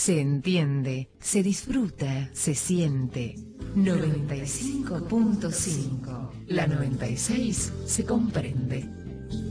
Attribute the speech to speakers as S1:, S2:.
S1: se entiende, se disfruta, se siente. 95.5. La 96 se comprende.